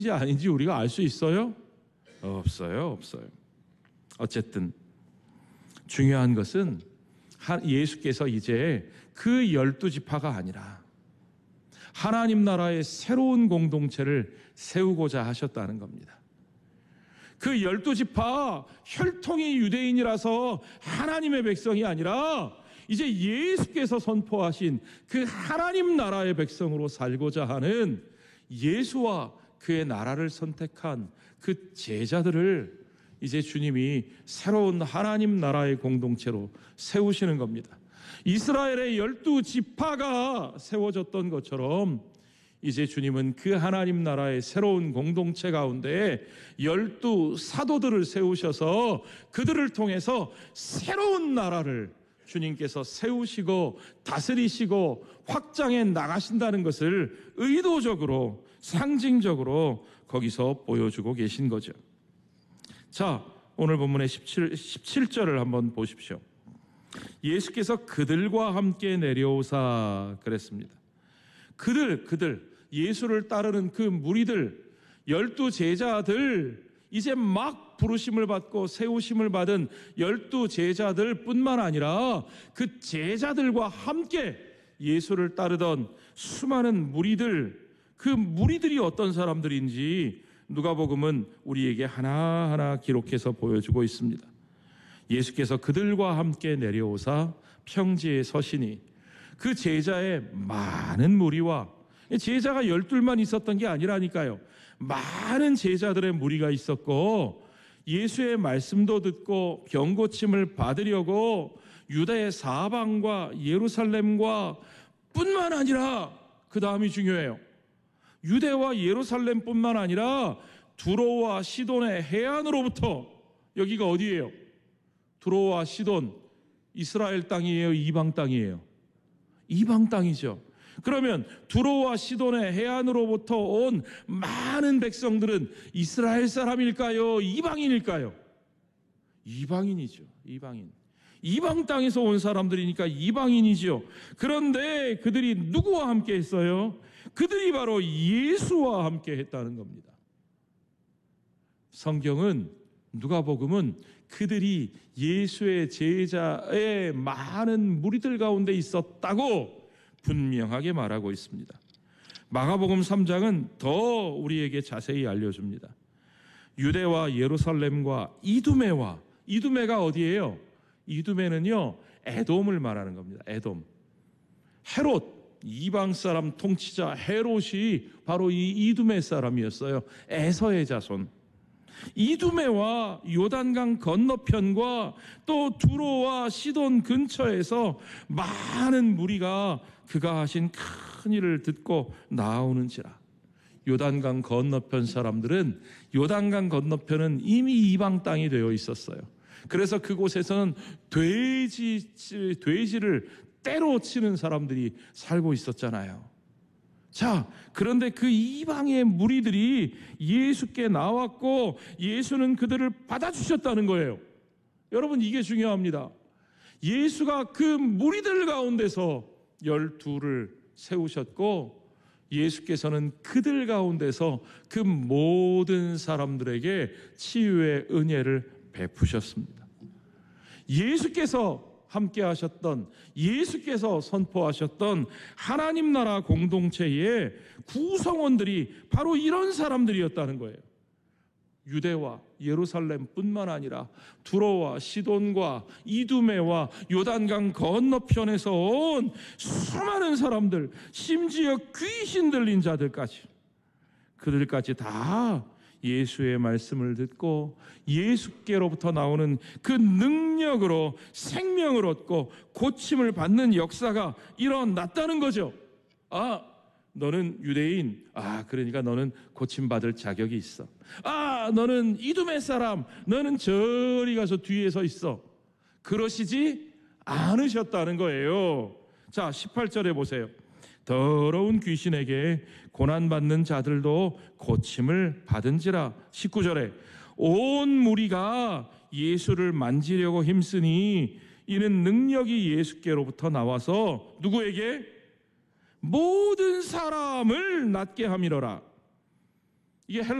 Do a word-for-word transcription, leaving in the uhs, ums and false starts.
아닌지 우리가 알 수 있어요? 없어요, 없어요. 어쨌든 중요한 것은 예수께서 이제 그 열두 지파가 아니라 하나님 나라의 새로운 공동체를 세우고자 하셨다는 겁니다. 그 열두 지파 혈통이 유대인이라서 하나님의 백성이 아니라 이제 예수께서 선포하신 그 하나님 나라의 백성으로 살고자 하는 예수와 그의 나라를 선택한 그 제자들을 이제 주님이 새로운 하나님 나라의 공동체로 세우시는 겁니다. 이스라엘의 열두 지파가 세워졌던 것처럼 이제 주님은 그 하나님 나라의 새로운 공동체 가운데 열두 사도들을 세우셔서 그들을 통해서 새로운 나라를 주님께서 세우시고 다스리시고 확장해 나가신다는 것을 의도적으로 상징적으로 거기서 보여주고 계신 거죠. 자, 오늘 본문의 십칠, 십칠 절을 한번 보십시오. 예수께서 그들과 함께 내려오사 그랬습니다. 그들, 그들, 예수를 따르는 그 무리들, 열두 제자들, 이제 막 부르심을 받고 세우심을 받은 열두 제자들 뿐만 아니라 그 제자들과 함께 예수를 따르던 수많은 무리들, 그 무리들이 어떤 사람들인지 누가복음은 우리에게 하나하나 기록해서 보여주고 있습니다. 예수께서 그들과 함께 내려오사 평지에 서시니 그 제자의 많은 무리와, 제자가 열둘만 있었던 게 아니라니까요, 많은 제자들의 무리가 있었고 예수의 말씀도 듣고 병고침을 받으려고 유다의 사방과 예루살렘과 뿐만 아니라, 그 다음이 중요해요, 유대와 예루살렘뿐만 아니라 두로와 시돈의 해안으로부터, 여기가 어디예요? 두로와 시돈, 이스라엘 땅이에요? 이방 땅이에요? 이방 땅이죠. 그러면 두로와 시돈의 해안으로부터 온 많은 백성들은 이스라엘 사람일까요? 이방인일까요? 이방인이죠. 이방인. 이방 땅에서 온 사람들이니까 이방인이죠. 그런데 그들이 누구와 함께 했어요? 그들이 바로 예수와 함께 했다는 겁니다. 성경은, 누가복음은 그들이 예수의 제자의 많은 무리들 가운데 있었다고 분명하게 말하고 있습니다. 마가복음 삼 장은 더 우리에게 자세히 알려줍니다. 유대와 예루살렘과 이두메와, 이두메가 어디예요? 이두메는요, 에돔을 말하는 겁니다. 에돔. 헤롯, 이방 사람 통치자 헤롯이 바로 이 이두메 사람이었어요. 에서의 자손. 이두메와 요단강 건너편과 또 두로와 시돈 근처에서 많은 무리가 그가 하신 큰 일을 듣고 나오는지라. 요단강 건너편 사람들은, 요단강 건너편은 이미 이방 땅이 되어 있었어요. 그래서 그곳에서는 돼지, 돼지를 때로 치는 사람들이 살고 있었잖아요. 자, 그런데 그 이방의 무리들이 예수께 나왔고 예수는 그들을 받아주셨다는 거예요. 여러분, 이게 중요합니다. 예수가 그 무리들 가운데서 열두를 세우셨고 예수께서는 그들 가운데서 그 모든 사람들에게 치유의 은혜를 베푸셨습니다. 예수께서 함께 하셨던, 예수께서 선포하셨던 하나님 나라 공동체의 구성원들이 바로 이런 사람들이었다는 거예요. 유대와 예루살렘뿐만 아니라 두로와 시돈과 이두메와 요단강 건너편에서 온 수많은 사람들, 심지어 귀신 들린 자들까지, 그들까지 다 예수의 말씀을 듣고 예수께로부터 나오는 그 능력으로 생명을 얻고 고침을 받는 역사가 일어났다는 거죠. 아, 너는 유대인, 아, 그러니까 너는 고침받을 자격이 있어. 아, 너는 이두메 사람, 너는 저리 가서 뒤에 서 있어. 그러시지 않으셨다는 거예요. 자, 십팔 절에 보세요. 더러운 귀신에게 고난받는 자들도 고침을 받은지라. 십구 절에 온 무리가 예수를 만지려고 힘쓰니 이는 능력이 예수께로부터 나와서 누구에게? 모든 사람을 낫게 함이로라. 이게